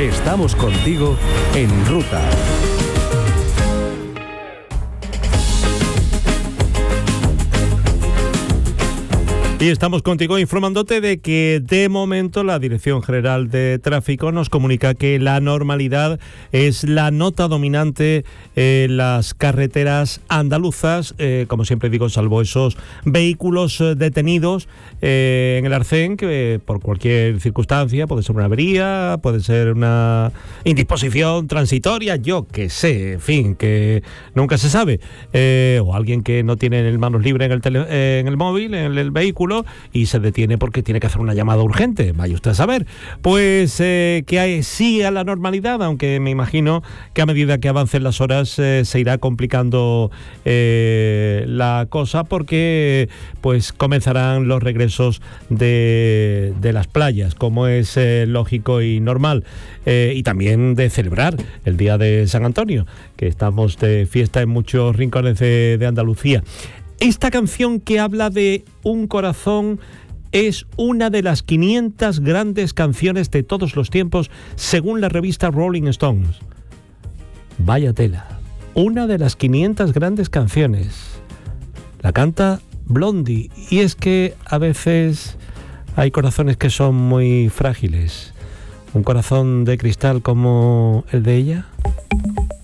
Estamos contigo en ruta. Y estamos contigo informándote de que de momento la Dirección General de Tráfico nos comunica que la normalidad es la nota dominante en las carreteras andaluzas, como siempre digo, salvo esos vehículos detenidos en el Arcén, que por cualquier circunstancia, puede ser una avería, puede ser una indisposición transitoria, yo que sé, en fin, que nunca se sabe, o alguien que no tiene manos libres en el móvil, en el vehículo, y se detiene porque tiene que hacer una llamada urgente, vaya usted a saber. Pues que hay sí a la normalidad, aunque me imagino que a medida que avancen las horas se irá complicando la cosa, porque pues comenzarán los regresos de las playas, como es lógico y normal, y también de celebrar el Día de San Antonio, que estamos de fiesta en muchos rincones de Andalucía. Esta canción que habla de un corazón es una de las 500 grandes canciones de todos los tiempos, según la revista Rolling Stones. Vaya tela. Una de las 500 grandes canciones. La canta Blondie. Y es que a veces hay corazones que son muy frágiles. Un corazón de cristal como el de ella.